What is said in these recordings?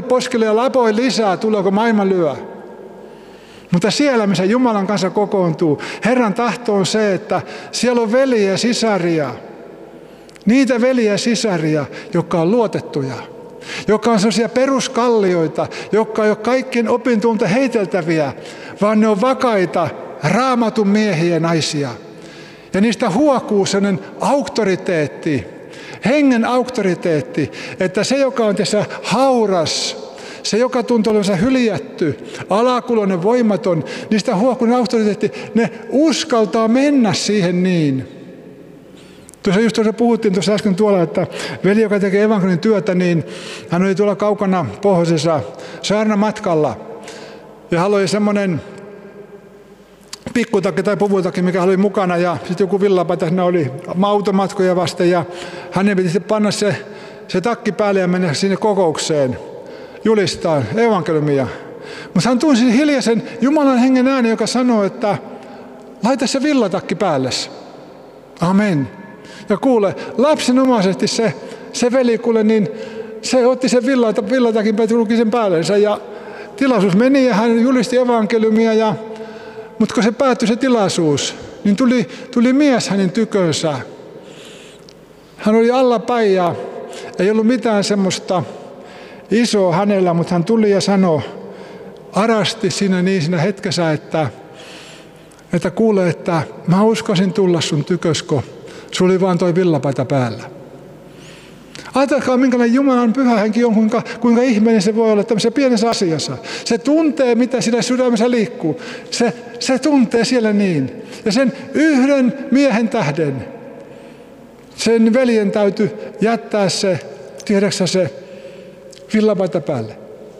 muille poskille ja lapoi lisää, tuleeko maailma lyö. Mutta siellä, missä Jumalan kanssa kokoontuu, Herran tahto on se, että siellä on veljiä ja sisaria. Niitä veljiä ja sisaria, jotka on luotettuja, jotka on sellaisia peruskallioita, jotka ei ole kaikkien opintuulta heiteltäviä, vaan ne on vakaita, Raamatun miehiä ja naisia. Ja niistä huokuu sellainen auktoriteetti, hengen auktoriteetti, että se, joka on tässä hauras, se, joka tuntuu olevansa hyljätty, alakuloinen, voimaton, niistä huokuu auktoriteetti, ne uskaltaa mennä siihen niin. Tuossa puhuttiin tuossa äsken tuolla, että veli, joka tekee evankeliumin työtä, niin hän oli tuolla kaukana pohjoisessa saarnamatkalla. Ja hän oli semmoinen pikkutakki tai puvutakki, mikä oli mukana, ja sitten joku villapaita, siinä oli automatkoja vasten, ja hänen piti panna se takki päälle ja mennä sinne kokoukseen julistaa evankeliumia. Mutta hän tunsi hiljaisen Jumalan hengen äänen, joka sanoi, että laita se villatakki päälle. Amen. Ja kuule, lapsenomaisesti se veli, kuule, niin se otti sen villatakin päälle, luki sen päällensä, ja tilaisuus meni, ja hän julisti evankeliumia, mutta kun se päättyi se tilaisuus, niin tuli mies hänen tykönsä. Hän oli allapäin, ja ei ollut mitään semmoista isoa hänellä, mutta hän tuli ja sanoi, arasti siinä hetkessä, että kuule, että mä uskoisin tulla sun tykösko. Sulla oli vaan toi villapaita päällä. Ajatelkaa, minkälainen Jumalan pyhä henki on, kuinka ihmeellinen se voi olla tämmöisessä pienessä asiassa. Se tuntee, mitä siinä sydämessä liikkuu. Se tuntee siellä niin. Ja sen yhden miehen tähden, sen veljen täytyy jättää tiedäksä se villapaita päälle.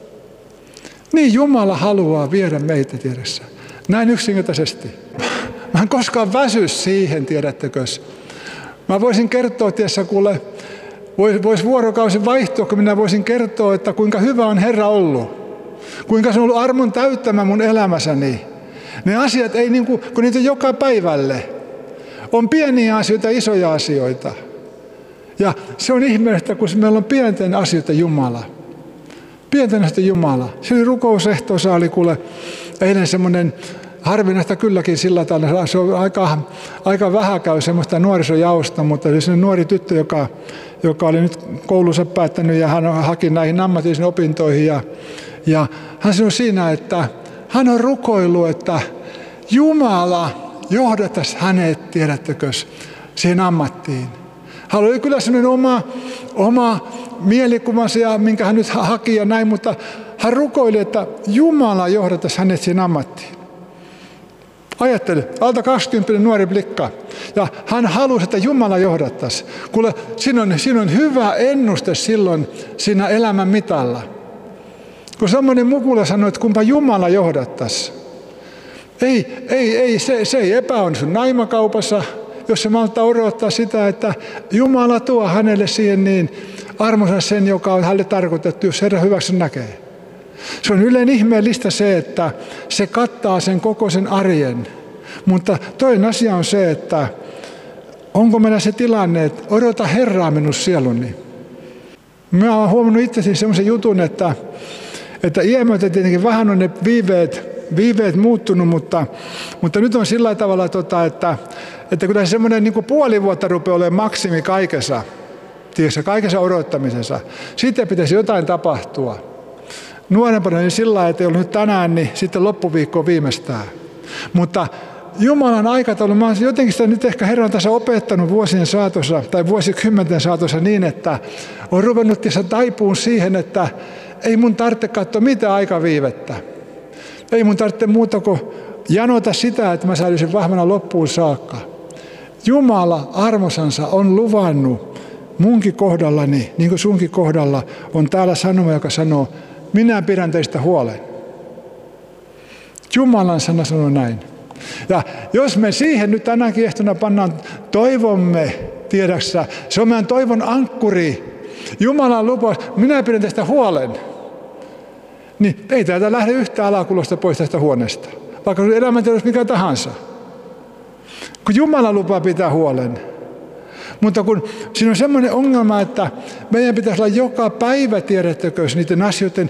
Niin Jumala haluaa viedä meitä, tiedäksä. Näin yksinkertaisesti. Mä en koskaan väsy siihen, tiedättekö. Mä voisin kertoa, tiedätkö, kuule, vois vuorokausi vaihtua, kun minä voisin kertoa, että kuinka hyvä on Herra ollut. Kuinka se on ollut armon täyttämä mun elämässäni. Ne asiat ei niin kuin, kun niitä on joka päivälle. On pieniä asioita, isoja asioita. Ja se on ihmeellistä, kun meillä on pienten asioita Jumala. Pienten asioita Jumala. Se oli rukousehtoossa, oli kuule eilen semmoinen harvinaista kylläkin sillä tavalla, se on aika vähän käy semmoista nuorisojaosta, mutta se oli sellainen nuori tyttö, joka oli nyt koulunsa päättänyt ja hän haki näihin ammatillisiin opintoihin ja hän sanoi siinä, että hän on rukoillut, että Jumala johdattaisi hänet, tiedättekö, siihen ammattiin. Hän oli kyllä sellainen oma mielikuvansa, minkä hän nyt haki ja näin, mutta hän rukoili, että Jumala johdattaisi hänet siihen ammattiin. Ajattele, alta 20 nuori blikka. Ja hän halusi, että Jumala johdattaisi. Kuule, siinä on hyvä ennuste silloin siinä elämän mitalla. Kun semmoinen mukula sanoi, että kumpa Jumala johdattaisi. Se ei epäonnistu naimakaupassa, jos se maltaa odottaa sitä, että Jumala tuo hänelle siihen niin armonsa sen, joka on hänelle tarkoitettu, jos Herra hyväksi näkee. Se on yleensä ihmeellistä se, että se kattaa sen koko sen arjen. Mutta toinen asia on se, että onko meillä se tilanne, että odota Herraa minun sieluni. Mä oon huomannut itsesi semmoisen jutun, että iän myötä tietenkin vähän on ne viiveet muuttunut, mutta nyt on sillä tavalla, että kyllä se semmoinen niin kuin puoli vuotta rupeaa olemaan maksimi kaikessa, kaikessa odottamisessa. Sitten pitäisi jotain tapahtua. Nuorempana niin sillä lailla, että ei ollut nyt tänään, niin sitten loppuviikkoon viimeistään. Mutta Jumalan aikataulu, mä olen jotenkin sitä nyt ehkä Herran tässä opettanut vuosien saatossa tai vuosikymmenten saatossa niin, että on ruvennut tässä taipuun siihen, että ei mun tarvitse katsoa mitään aikaviivettä. Ei mun tarvitse muuta kuin janota sitä, että mä säilyisin vahvana loppuun saakka. Jumala armosansa on luvannut munkin kohdallani, niin kuin sunkin kohdalla, on täällä sanoma, joka sanoo, minä pidän teistä huolen. Jumalan sana sanoo näin. Ja jos me siihen nyt tänäkin ehtona pannaan toivomme, tiedäksä, se on meidän toivon ankkuri. Jumalan lupaus, minä pidän teistä huolen. Niin ei täältä lähde yhtään alakulosta pois tästä huoneesta. Vaikka on elämäntilanne mikä tahansa. Kun Jumala lupaa pitää huolen. Mutta kun siinä on semmoinen ongelma, että meidän pitäisi olla joka päivä, tiedättekö, niiden asioiden